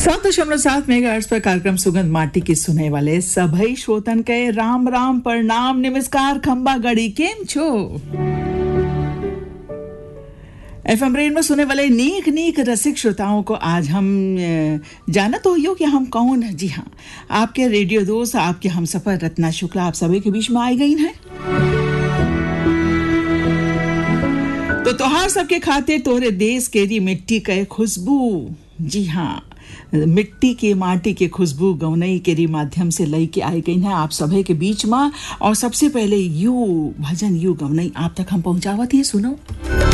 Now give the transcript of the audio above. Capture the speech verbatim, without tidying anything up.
सात दशमलव सात मेगाहर्ट्ज पर कार्यक्रम सुगंध माटी की सुने वाले सभी श्रोतन के राम राम प्रणाम नमस्कार खंबा गड़ी केम छो। एफएम रेन में सुने वाले नीक नीक रसिक श्रोताओं को आज हम जानत हो यो कि हम कौन है। जी हाँ, आपके रेडियो दोस्त आपके हमसफर रत्ना शुक्ला आप सभी के बीच में आई गई हैं। तो त्योहार सबके खातिर तोरे देश केरी मिट्टी के खुशबू। जी हाँ, मिट्टी के माटी के खुशबू गौनई केरी माध्यम से लई के आई गई है आप सभी के बीच में। और सबसे पहले यू भजन यू गौनई आप तक हम पहुंचावत ही सुनो।